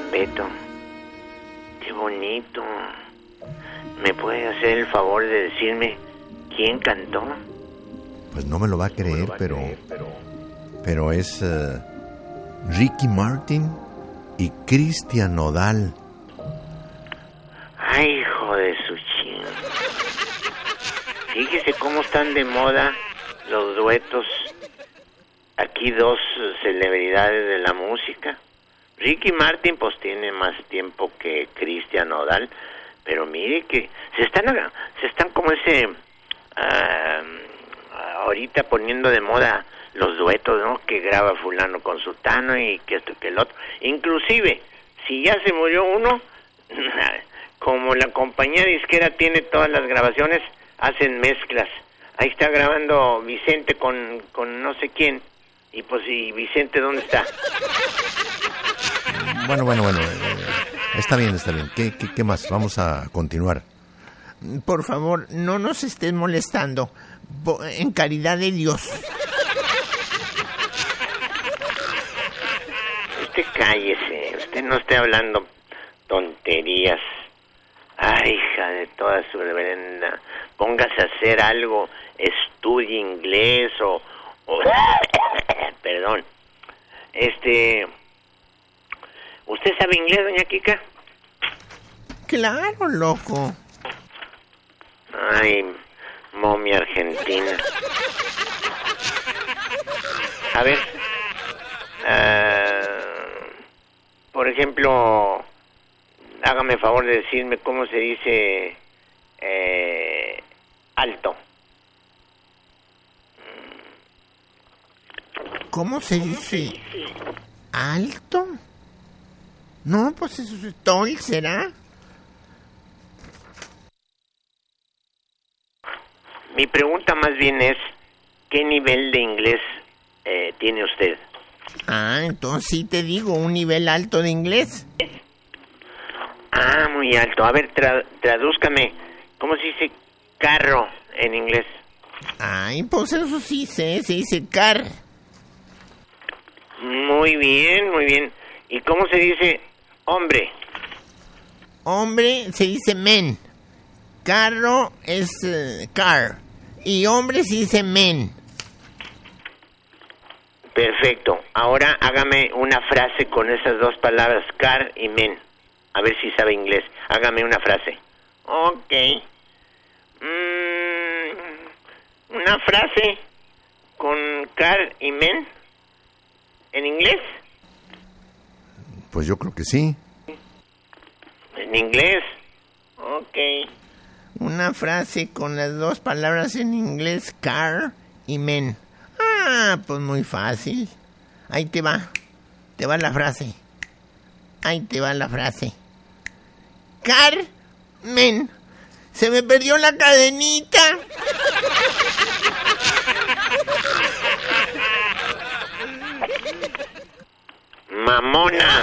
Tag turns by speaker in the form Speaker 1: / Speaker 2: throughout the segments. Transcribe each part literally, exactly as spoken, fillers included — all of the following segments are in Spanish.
Speaker 1: Beto, qué bonito. ¿Me puede hacer el favor de decirme quién cantó?
Speaker 2: Pues no me lo va a creer, no va a pero, creer pero pero es uh, Ricky Martin y Cristian Nodal.
Speaker 1: Ay, hijo de su ching. Fíjese cómo están de moda los duetos. Aquí dos celebridades de la música. Ricky Martin pues tiene más tiempo que Cristian Nodal, pero mire que se están se están como ese uh, ahorita poniendo de moda los duetos, ¿no? Que graba fulano con sutano y que esto que el otro. Inclusive, si ya se murió uno, como la compañía disquera tiene todas las grabaciones, hacen mezclas. Ahí está grabando Vicente con, con no sé quién. Y pues, ¿y Vicente dónde está?
Speaker 2: Bueno, bueno, bueno. Está bien, está bien. ¿Qué, qué, qué más? Vamos a continuar.
Speaker 3: Por favor, no nos estés molestando. En caridad de Dios.
Speaker 1: Usted cállese. Usted no esté hablando tonterías. Ay, hija de toda su reverenda. Póngase a hacer algo. Estudie inglés o... o perdón. Este... ¿Usted sabe inglés, doña Kika?
Speaker 3: Claro, loco.
Speaker 1: Ay, momia argentina. A ver, uh, por ejemplo, hágame favor de decirme cómo se dice eh, alto.
Speaker 3: ¿Cómo se dice alto? No, pues eso es tall, ¿será?
Speaker 1: Mi pregunta más bien es, ¿qué nivel de inglés eh, tiene usted?
Speaker 3: Ah, entonces sí te digo, un nivel alto de inglés.
Speaker 1: Ah, muy alto. A ver, tra- tradúzcame, ¿cómo se dice carro en inglés?
Speaker 3: Ay, pues eso sí sé, se dice car.
Speaker 1: Muy bien, muy bien. ¿Y cómo se dice hombre?
Speaker 3: Hombre se dice men. Carro es uh, car. Y hombre se dice men.
Speaker 1: Perfecto. Ahora hágame una frase con esas dos palabras, car y men. A ver si sabe inglés. Hágame una frase. Ok. Mm, una frase con car y men en inglés.
Speaker 2: Pues yo creo que sí.
Speaker 1: En inglés. Ok.
Speaker 3: Una frase con las dos palabras en inglés, car y men. Ah, pues muy fácil. Ahí te va. Te va la frase. Ahí te va la frase. Car, men. Se me perdió la cadenita.
Speaker 1: Mamona.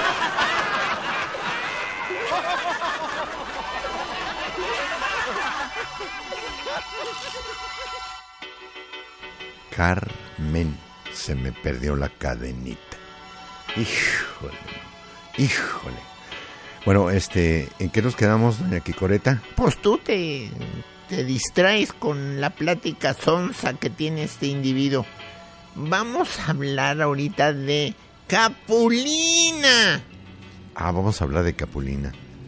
Speaker 2: Carmen, se me perdió la cadenita. Híjole, híjole. Bueno, este, ¿en qué nos quedamos, doña Quicoreta?
Speaker 3: Pues tú te, te distraes con la plática sonsa que tiene este individuo. Vamos a hablar ahorita de Capulina.
Speaker 2: Ah, vamos a hablar de Capulina.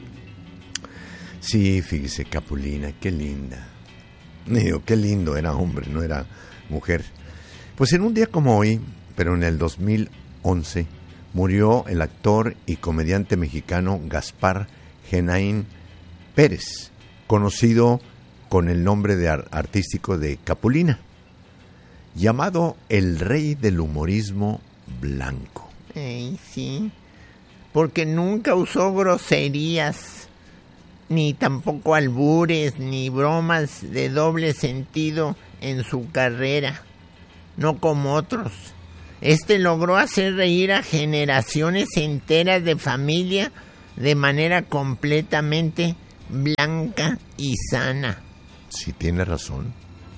Speaker 2: Sí, fíjese, Capulina, qué linda. Digo, qué lindo, era hombre, no era mujer. Pues en un día como hoy, pero en el dos mil once, murió el actor y comediante mexicano Gaspar Genaín Pérez, conocido con el nombre de ar- artístico de Capulina, llamado el rey del humorismo blanco.
Speaker 3: Ey, sí, porque nunca usó groserías, ni tampoco albures, ni bromas de doble sentido en su carrera, no como otros. Este logró hacer reír a generaciones enteras de familia de manera completamente blanca y sana.
Speaker 2: Sí, tiene razón.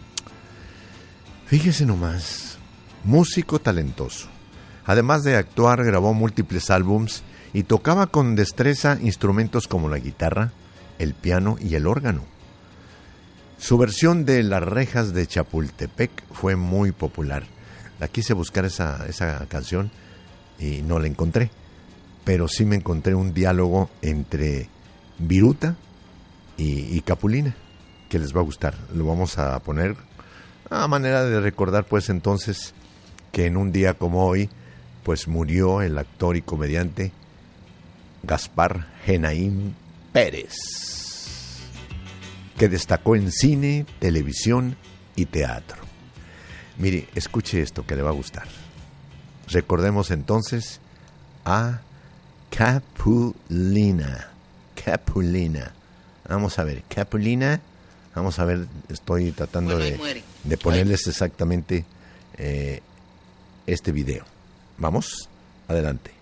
Speaker 2: Fíjese nomás, músico talentoso. Además de actuar, grabó múltiples álbums y tocaba con destreza instrumentos como la guitarra, el piano y el órgano. Su versión de Las Rejas de Chapultepec fue muy popular. La quise buscar esa, esa canción y no la encontré, pero sí me encontré un diálogo entre Viruta y, y Capulina, que les va a gustar. Lo vamos a poner a manera de recordar, pues, entonces, que en un día como hoy, pues murió el actor y comediante Gaspar Genaín Pérez, que destacó en cine, televisión y teatro. Mire, escuche esto que le va a gustar. Recordemos entonces a Capulina. Capulina. Vamos a ver, Capulina. Vamos a ver, estoy tratando bueno, de, de ponerles exactamente eh, este video. Vamos, adelante.